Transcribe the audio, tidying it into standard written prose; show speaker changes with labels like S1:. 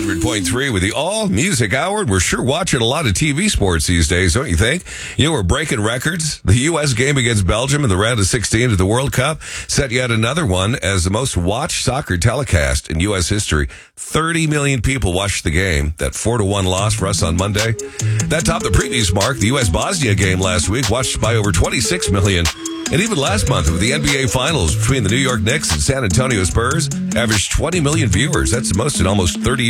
S1: 100.3 with the All Music Hour. We're sure watching a lot of TV sports these days, don't you think? You know, we're breaking records. The U.S. game against Belgium in the round of 16 of the World Cup set yet another one as the most watched soccer telecast in U.S. history. 30 million people watched the game. That 4-1 loss for us on Monday. That topped the previous mark, the U.S.-Bosnia game last week, watched by over 26 million. And even last month with the NBA Finals between the New York Knicks and San Antonio Spurs, averaged 20 million viewers. That's the most in almost 30 years.